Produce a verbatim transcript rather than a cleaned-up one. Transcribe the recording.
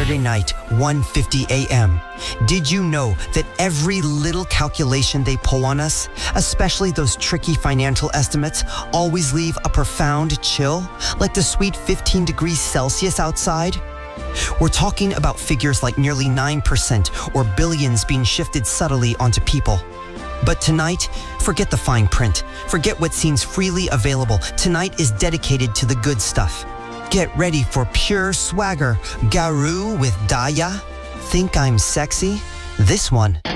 Saturday night, one fifty a m Did you know that every little calculation they pull on us, especially those tricky financial estimates, always leave a profound chill, like the sweet fifteen degrees Celsius outside? We're talking about figures like nearly nine percent or billions being shifted subtly onto people. But tonight, forget the fine print. Forget what seems freely available. Tonight is dedicated to the good stuff. Get ready for pure swagger. Garou with Daya. Think I'm sexy? This one